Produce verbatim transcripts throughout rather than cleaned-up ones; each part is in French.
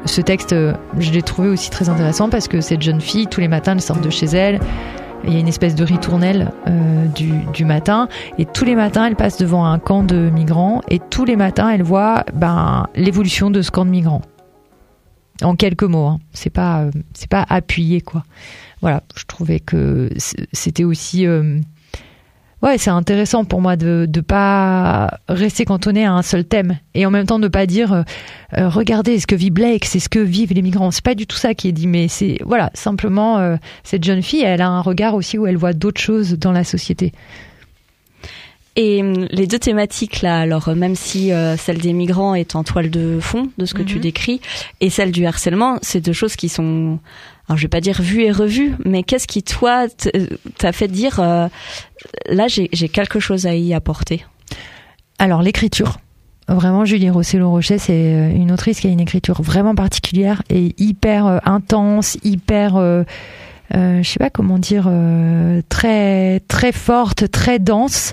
ce texte, je l'ai trouvé aussi très intéressant parce que cette jeune fille, tous les matins, elle sort de chez elle. Il y a une espèce de ritournelle euh, du, du matin, et tous les matins elle passe devant un camp de migrants, et tous les matins elle voit ben, l'évolution de ce camp de migrants. En quelques mots, hein. c'est pas euh, c'est pas appuyé quoi. Voilà, je trouvais que c'était aussi euh, ouais, c'est intéressant pour moi de de pas rester cantonné à un seul thème, et en même temps de pas dire euh, euh, regardez ce que vit Blake, c'est ce que vivent les migrants. C'est pas du tout ça qui est dit, mais c'est voilà, simplement euh, cette jeune fille, elle a un regard aussi où elle voit d'autres choses dans la société. Et les deux thématiques là, alors même si euh, celle des migrants est en toile de fond de ce que mm-hmm. tu décris, et celle du harcèlement, c'est deux choses qui sont, alors je vais pas dire vues et revues, mais qu'est-ce qui toi t'a fait dire euh, là j'ai, j'ai quelque chose à y apporter? Alors l'écriture. Vraiment, Julie Rossello-Rochet, c'est une autrice qui a une écriture vraiment particulière et hyper euh, intense, hyper, euh, euh, je sais pas comment dire, euh, très très forte, très dense.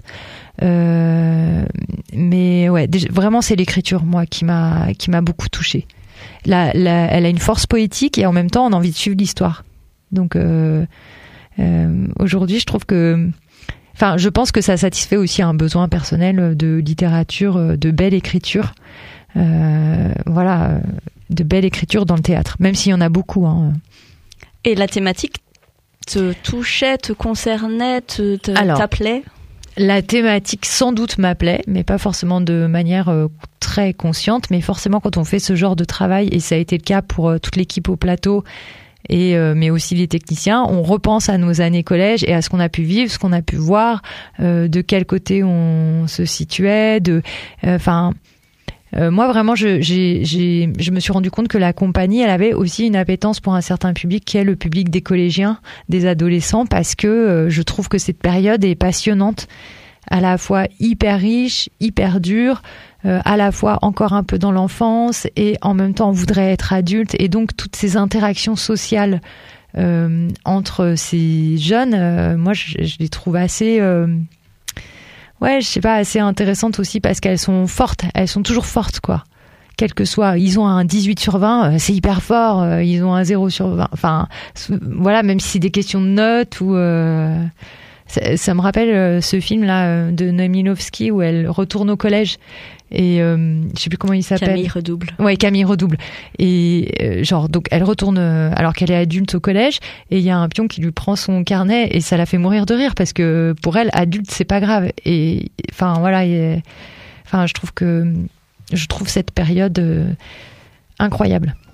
Euh, mais ouais, déjà, vraiment c'est l'écriture moi qui m'a qui m'a beaucoup touchée. La, la, elle a une force poétique et en même temps on a envie de suivre l'histoire. Donc euh, euh, aujourd'hui je trouve que, enfin je pense que ça satisfait aussi un besoin personnel de littérature, de belle écriture. Euh, voilà, de belle écriture dans le théâtre, même s'il y en a beaucoup. Hein. Et la thématique te touchait, te concernait, te, te Alors, t'appelait? La thématique sans doute m'appelait, mais pas forcément de manière euh, très consciente, mais forcément quand on fait ce genre de travail, et ça a été le cas pour euh, toute l'équipe au plateau, et euh, mais aussi les techniciens, on repense à nos années collège et à ce qu'on a pu vivre, ce qu'on a pu voir, euh, de quel côté on se situait, de, enfin. Euh, Euh, moi vraiment je, j'ai, j'ai, je me suis rendu compte que la compagnie elle avait aussi une appétence pour un certain public qui est le public des collégiens, des adolescents, parce que euh, je trouve que cette période est passionnante, à la fois hyper riche, hyper dure, euh, à la fois encore un peu dans l'enfance et en même temps on voudrait être adulte, et donc toutes ces interactions sociales euh, entre ces jeunes, euh, moi je, je les trouve assez... Euh, ouais, je sais pas, assez intéressantes aussi parce qu'elles sont fortes, elles sont toujours fortes, quoi. Quel que soit, ils ont un dix-huit sur vingt, c'est hyper fort, ils ont un zéro sur vingt, enfin, voilà, même si c'est des questions de notes ou, euh, ça, ça me rappelle ce film-là de Noémie Lovski où elle retourne au collège et, euh, je sais plus comment il s'appelle. Camille Redouble. Ouais, Camille Redouble. Et, euh, genre, donc, elle retourne, euh, alors qu'elle est adulte au collège, et il y a un pion qui lui prend son carnet, et ça la fait mourir de rire, parce que, pour elle, adulte, c'est pas grave. Et, enfin, voilà, et, enfin, je trouve que, je trouve cette période, euh, incroyable.